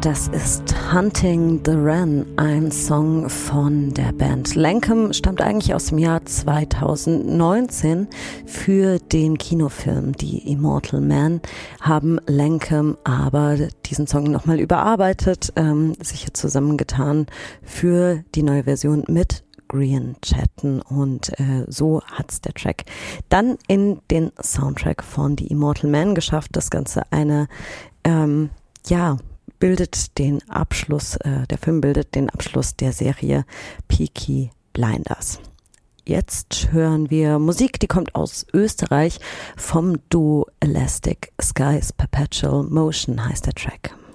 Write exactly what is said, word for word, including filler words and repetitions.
Das ist Hunting the Wren, ein Song von der Band Lankum, stammt eigentlich aus dem Jahr zweitausendneunzehn. Für den Kinofilm Die Immortal Man haben Lankum aber diesen Song nochmal überarbeitet, ähm, sich hier zusammengetan für die neue Version mit Grian Chatten, und äh, so hat's der Track dann in den Soundtrack von The Immortal Man geschafft. Das Ganze eine, ähm, ja, bildet den Abschluss, äh, der Film bildet den Abschluss der Serie Peaky Blinders. Jetzt hören wir Musik, die kommt aus Österreich vom Duo Elastic Skies. Perpetual Motion heißt der Track.